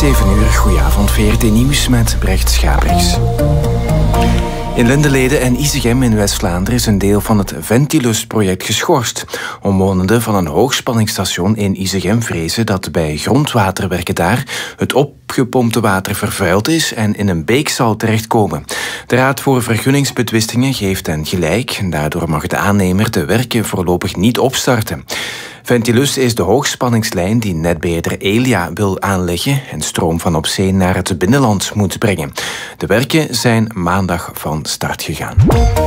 7 uur, goedenavond, VRT Nieuws met Brecht Schabriks. In Lindeleden en Isegem in West-Vlaanderen is een deel van het Ventilus-project geschorst. Omwonenden van een hoogspanningsstation in Isegem vrezen dat bij grondwaterwerken daar het opgepompte water vervuild is en in een beek zal terechtkomen. De Raad voor Vergunningsbetwistingen geeft hen gelijk. Daardoor mag de aannemer de werken voorlopig niet opstarten. Ventilus is de hoogspanningslijn die netbeheerder Elia wil aanleggen en stroom van op zee naar het binnenland moet brengen. De werken zijn maandag van start gegaan.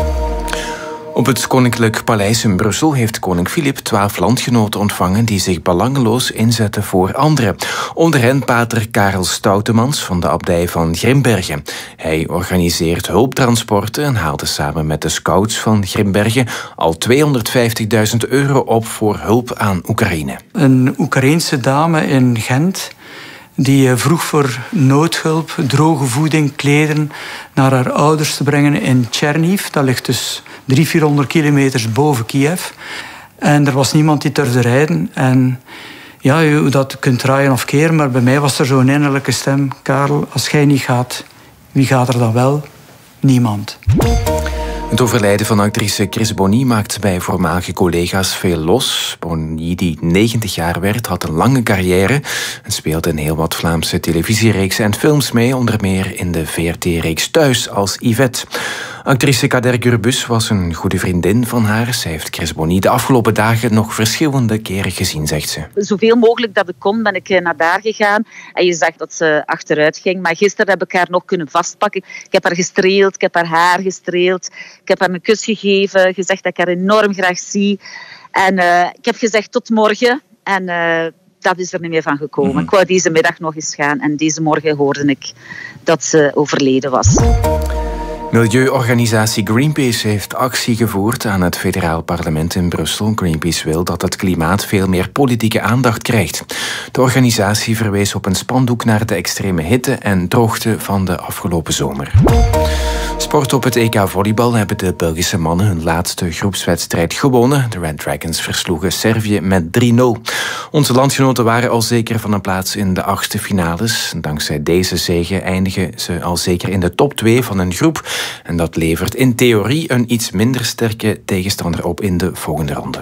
Op het Koninklijk Paleis in Brussel heeft koning Filip 12 landgenoten ontvangen die zich belangeloos inzetten voor anderen. Onder hen pater Karel Stoutemans van de abdij van Grimbergen. Hij organiseert hulptransporten en haalde samen met de scouts van Grimbergen al €250.000 op voor hulp aan Oekraïne. Een Oekraïense dame in Gent die vroeg voor noodhulp, droge voeding, klederen naar haar ouders te brengen in Tcherniv. Dat ligt dus 300-400 kilometers boven Kiev. En er was niemand die durfde rijden. En ja, je dat kunt draaien of keren, maar bij mij was er zo'n innerlijke stem. Karel, als jij niet gaat, wie gaat er dan wel? Niemand. Het overlijden van actrice Chris Bonny maakt bij voormalige collega's veel los. Bonny, die 90 jaar werd, had een lange carrière en speelde in heel wat Vlaamse televisiereeksen en films mee, onder meer in de VRT-reeks Thuis als Yvette. Actrice Kader Gurbus was een goede vriendin van haar. Zij heeft Chris Bonny de afgelopen dagen nog verschillende keren gezien, zegt ze. Zoveel mogelijk dat ik kon, ben ik naar daar gegaan. En je zag dat ze achteruit ging. Maar gisteren heb ik haar nog kunnen vastpakken. Ik heb haar gestreeld, ik heb haar haar gestreeld. Ik heb haar een kus gegeven, gezegd dat ik haar enorm graag zie. En ik heb gezegd tot morgen. En dat is er niet meer van gekomen. Ik wou deze middag nog eens gaan. En deze morgen hoorde ik dat ze overleden was. Milieuorganisatie Greenpeace heeft actie gevoerd aan het federaal parlement in Brussel. Greenpeace wil dat het klimaat veel meer politieke aandacht krijgt. De organisatie verwees op een spandoek naar de extreme hitte en droogte van de afgelopen zomer. Sport op het EK volleybal hebben de Belgische mannen hun laatste groepswedstrijd gewonnen. De Red Dragons versloegen Servië met 3-0. Onze landgenoten waren al zeker van een plaats in de 8e finales. Dankzij deze zege eindigen ze al zeker in de top 2 van hun groep. En dat levert in theorie een iets minder sterke tegenstander op in de volgende ronde.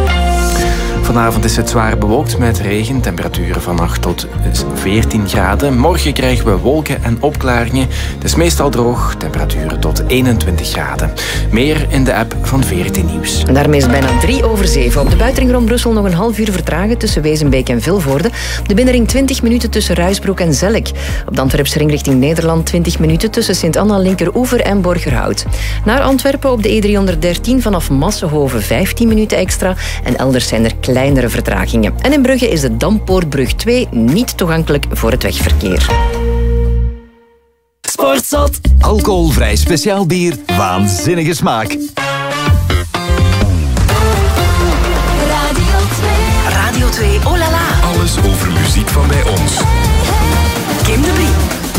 Vanavond is het zwaar bewolkt met regen, temperaturen van 8 tot 14 graden. Morgen krijgen we wolken en opklaringen. Het is meestal droog, temperaturen tot 21 graden. Meer in de app van VRT Nieuws. En daarmee is het bijna 6:03. Op de buitenring rond Brussel nog een half uur vertragen tussen Wezenbeek en Vilvoorde. Op de binnenring 20 minuten tussen Ruisbroek en Zelk. Op de Antwerpse ring richting Nederland 20 minuten tussen Sint-Anna, Linkeroever en Borgerhout. Naar Antwerpen op de E313 vanaf Massenhoven 15 minuten extra. En elders zijn er kleinere vertragingen. En in Brugge is de Dampoortbrug 2 niet toegankelijk voor het wegverkeer. Sportzot. Alcoholvrij speciaal bier, waanzinnige smaak.